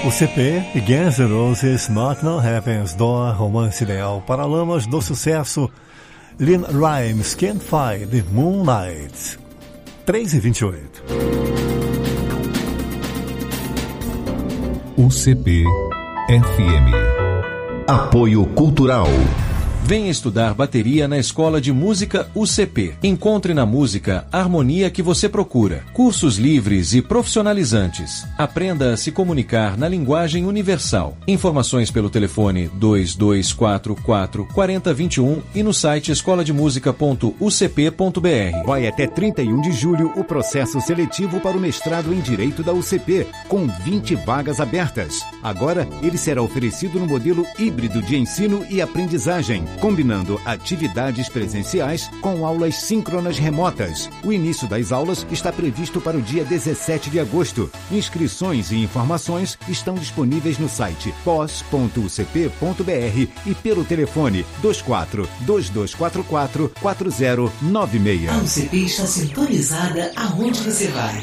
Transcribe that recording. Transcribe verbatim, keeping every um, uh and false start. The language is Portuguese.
U C P e Guns N' Roses, Not No Heaven's Door, romance ideal para lamas do sucesso. Lynn Rimes, Can't Fight the Moonlight. três e vinte e oito. U C P F M. Apoio Cultural. Venha estudar bateria na Escola de Música U C P. Encontre na música a harmonia que você procura. Cursos livres e profissionalizantes. Aprenda a se comunicar na linguagem universal. Informações pelo telefone dois dois quatro quatro, quatro zero dois um e no site escola de música ponto u c p ponto b r. Vai até trinta e um de julho o processo seletivo para o mestrado em Direito da U C P, com vinte vagas abertas. Agora, ele será oferecido no modelo híbrido de ensino e aprendizagem, combinando atividades presenciais com aulas síncronas remotas. O início das aulas está previsto para o dia dezessete de agosto. Inscrições e informações estão disponíveis no site pos ponto u c p ponto b r e pelo telefone dois quatro dois dois quatro quatro, quatro zero nove seis. A U C P está sintonizada aonde você vai.